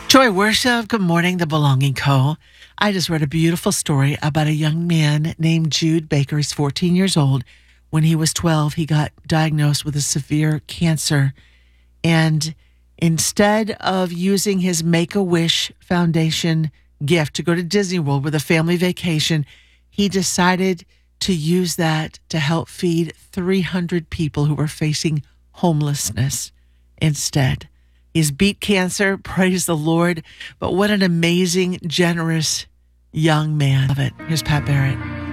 Joy Worship, good morning, The Belonging Co. I just read a beautiful story about a young man named Jude Baker. He's 14 years old. When he was 12, he got diagnosed with a severe cancer. And instead of using his Make-A-Wish Foundation gift to go to Disney World with a family vacation, he decided to use that to help feed 300 people who were facing homelessness instead. He's beat cancer, praise the Lord. But what an amazing, generous young man. Love it. Here's Pat Barrett.